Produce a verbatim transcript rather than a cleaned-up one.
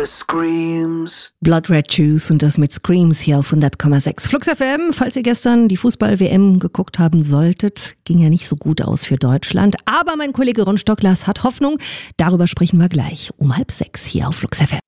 the screams. Blood Red Shoes und das mit Screams hier auf hundert Komma sechs. Flux F M, falls ihr gestern die Fußball-W M geguckt haben solltet, ging ja nicht so gut aus für Deutschland. Aber mein Kollege Ron Stocklas hat Hoffnung. Darüber sprechen wir gleich um halb sechs hier auf Flux F M.